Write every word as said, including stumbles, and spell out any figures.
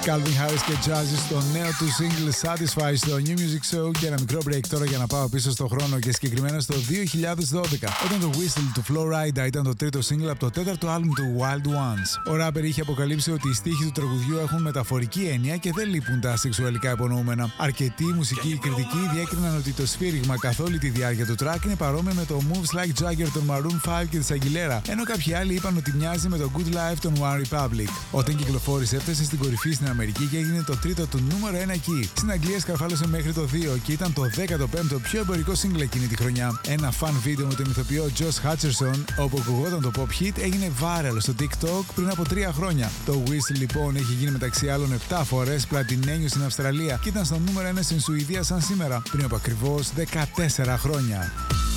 Calvin Harris και Jazzy στο νέο του single Satisfy στο New Music Show. Και ένα μικρό break τώρα για να πάω πίσω στο χρόνο και συγκεκριμένα στο δύο χιλιάδες δώδεκα, όταν το Whistle του Flo Rida ήταν το τρίτο single από το τέταρτο άλμπουμ του Wild Ones. Ο rapper είχε αποκαλύψει ότι οι στίχοι του τραγουδιού έχουν μεταφορική έννοια και δεν λείπουν τα σεξουαλικά υπονοούμενα. Αρκετοί μουσικοί κριτικοί διέκριναν ότι το σφύριγμα καθ' όλη τη διάρκεια του track είναι παρόμοιο με το Moves Like Jagger των Maroon πέντε και της Aguilera, ενώ κάποιοι άλλοι είπαν ότι μοιάζει με το Good Life των One Republic. Όταν κυκλοφόρησε, έφτασε στην κορυφή στην Αμερική και έγινε το τρίτο του νούμερο ένα εκεί. Στην Αγγλία σκαρφάλωσε μέχρι το δύο και ήταν το δέκατο πέμπτο πιο εμπορικό single εκείνη τη χρονιά. Ένα fan βίντεο με τον ηθοποιό Josh Hutcherson, όπου ακουγόταν το pop hit, έγινε viral στο TikTok πριν από τρία χρόνια. Το Whistle λοιπόν έχει γίνει μεταξύ άλλων επτά φορές πλατινένιο στην Αυστραλία και ήταν στο νούμερο ένα στην Σουηδία σαν σήμερα, πριν από ακριβώς δεκατέσσερα χρόνια.